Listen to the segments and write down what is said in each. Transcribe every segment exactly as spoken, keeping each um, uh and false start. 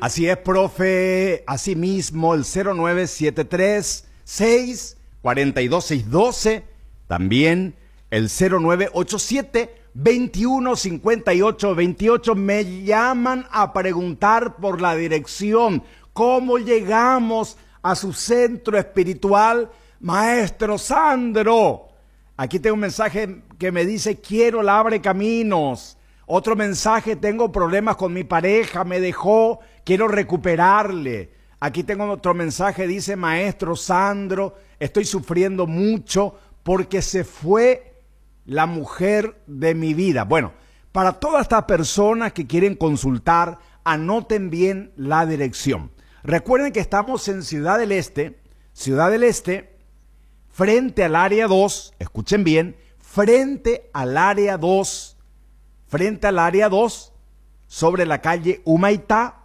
Así es, profe. Asimismo, el cero nueve siete tres, seis cuatro dos, seis uno dos. También el cero nueve ocho siete, veintiuno cincuenta y ocho veintiocho. Me llaman a preguntar por la dirección. ¿Cómo llegamos a su centro espiritual, maestro Sandro? Aquí tengo un mensaje que me dice: quiero la Abre Caminos. Otro mensaje: tengo problemas con mi pareja, me dejó, quiero recuperarle. Aquí tengo otro mensaje, dice: maestro Sandro, estoy sufriendo mucho porque se fue la mujer de mi vida. Bueno, para todas estas personas que quieren consultar, anoten bien la dirección. Recuerden que estamos en Ciudad del Este, Ciudad del Este, frente al área dos, escuchen bien, frente al área dos, frente al área dos, sobre la calle Humaitá,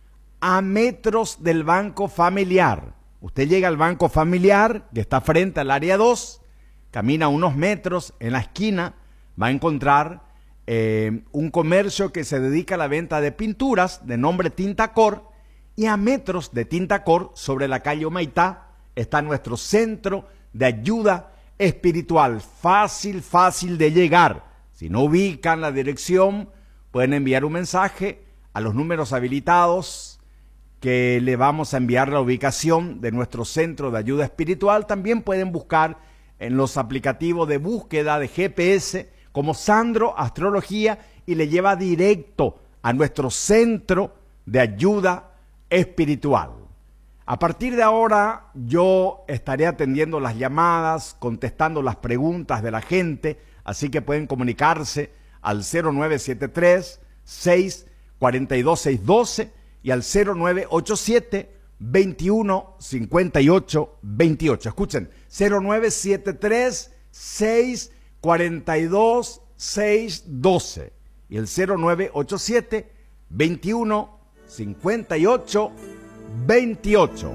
a metros del Banco Familiar. Usted llega al Banco Familiar, que está frente al área dos, camina unos metros, en la esquina va a encontrar eh, un comercio que se dedica a la venta de pinturas de nombre Tintacor, y a metros de Tintacor, sobre la calle Humaitá, está nuestro centro de ayuda espiritual. Fácil, fácil de llegar. Si no ubican la dirección, pueden enviar un mensaje a los números habilitados que le vamos a enviar la ubicación de nuestro centro de ayuda espiritual. También pueden buscar en los aplicativos de búsqueda de G P S como Sandro Astrología y le lleva directo a nuestro centro de ayuda espiritual. A partir de ahora yo estaré atendiendo las llamadas, contestando las preguntas de la gente, así que pueden comunicarse al cero nueve siete tres, seis cuatro dos, seis uno dos y al cero nueve ocho siete, veintiuno cincuenta y ocho veintiocho. Escuchen, cero nueve siete tres, seis cuatro dos, seis uno dos y el cero nueve ocho siete, veintiuno cincuenta y ocho veintiocho.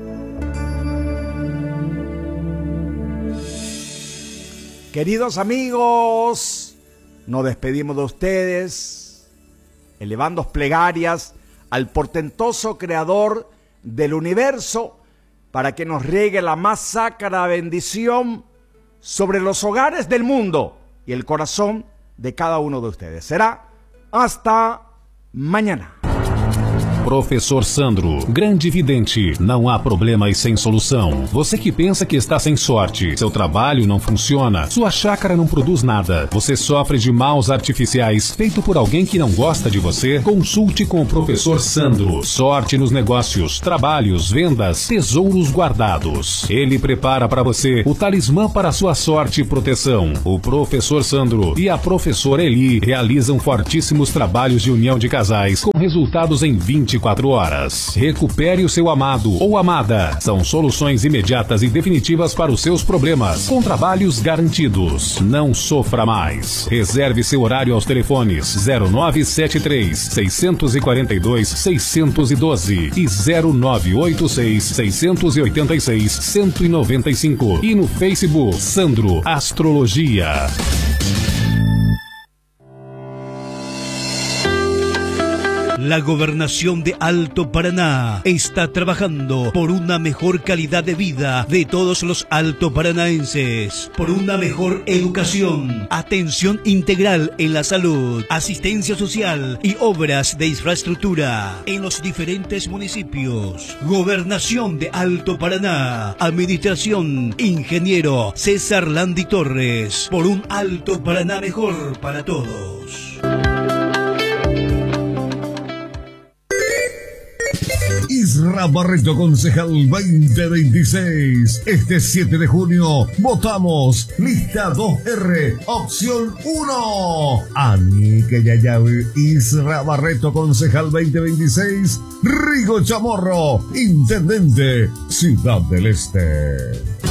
Queridos amigos, nos despedimos de ustedes, elevando plegarias al portentoso creador del universo para que nos riegue la más sacra bendición sobre los hogares del mundo y el corazón de cada uno de ustedes. Será hasta mañana. Professor Sandro, grande vidente, não há problemas sem solução. Você que pensa que está sem sorte, seu trabalho não funciona, sua chácara não produz nada, você sofre de maus artificiais feito por alguém que não gosta de você, consulte com o Professor Sandro. Sorte nos negócios, trabalhos, vendas, tesouros guardados. Ele prepara para você o talismã para sua sorte e proteção. O Professor Sandro e a Professora Eli realizam fortíssimos trabalhos de união de casais com resultados em vinte e quatro horas. Recupere o seu amado ou amada. São soluções imediatas e definitivas para os seus problemas, com trabalhos garantidos. Não sofra mais. Reserve seu horário aos telefones zero nove sete três, seis quatro dois, seis um dois e zero nove oito seis, seis oito seis, um nove cinco e no Facebook Sandro Astrologia. La Gobernación de Alto Paraná está trabajando por una mejor calidad de vida de todos los altoparanaenses, por una mejor educación, atención integral en la salud, asistencia social y obras de infraestructura en los diferentes municipios. Gobernación de Alto Paraná, Administración Ingeniero César Landi Torres, por un Alto Paraná mejor para todos. Isra Barreto, concejal veinte veintiséis. Este siete de junio votamos lista dos R, opción uno. Aníque Yayaui, Isra Barreto, concejal veinte veintiséis. Rigo Chamorro, intendente, Ciudad del Este.